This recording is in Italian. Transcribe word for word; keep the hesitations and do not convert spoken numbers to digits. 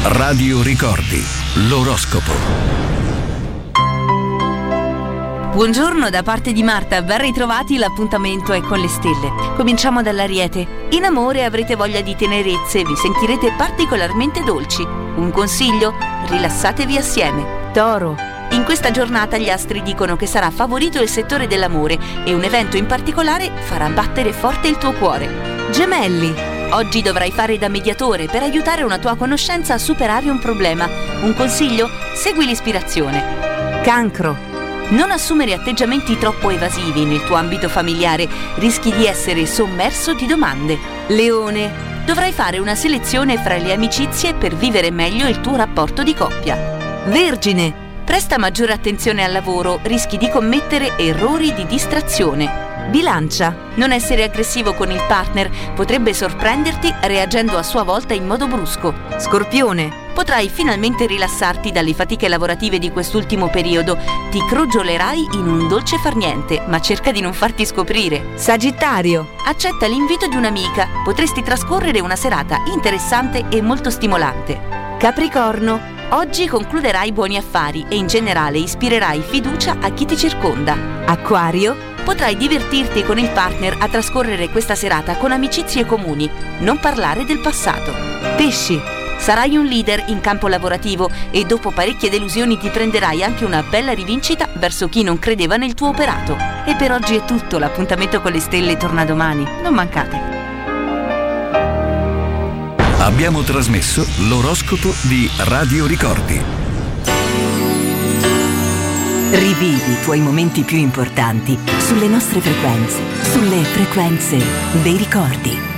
Radio Ricordi, l'oroscopo. Buongiorno da parte di Marta, ben ritrovati, l'appuntamento è con le stelle. Cominciamo dall'Ariete. In amore avrete voglia di tenerezze e vi sentirete particolarmente dolci. Un consiglio? Rilassatevi assieme. Toro. In questa giornata gli astri dicono che sarà favorito il settore dell'amore e un evento in particolare farà battere forte il tuo cuore. Gemelli. Oggi dovrai fare da mediatore per aiutare una tua conoscenza a superare un problema. Un consiglio? Segui l'ispirazione. Cancro. Non assumere atteggiamenti troppo evasivi nel tuo ambito familiare, rischi di essere sommerso di domande. Leone. Dovrai fare una selezione fra le amicizie per vivere meglio il tuo rapporto di coppia. Vergine. Presta maggiore attenzione al lavoro, rischi di commettere errori di distrazione. Bilancia. Non essere aggressivo con il partner, potrebbe sorprenderti reagendo a sua volta in modo brusco. Scorpione. Potrai finalmente rilassarti dalle fatiche lavorative di quest'ultimo periodo. Ti crogiolerai in un dolce far niente, ma cerca di non farti scoprire. Sagittario. Accetta l'invito di un'amica. Potresti trascorrere una serata interessante e molto stimolante. Capricorno. Oggi concluderai buoni affari e in generale ispirerai fiducia a chi ti circonda. Acquario. Potrai divertirti con il partner a trascorrere questa serata con amicizie comuni. Non parlare del passato. Pesci. Sarai un leader in campo lavorativo e dopo parecchie delusioni ti prenderai anche una bella rivincita verso chi non credeva nel tuo operato. E per oggi è tutto, l'appuntamento con le stelle torna domani. Non mancate. Abbiamo trasmesso l'oroscopo di Radio Ricordi. Rivivi i tuoi momenti più importanti sulle nostre frequenze, sulle frequenze dei ricordi.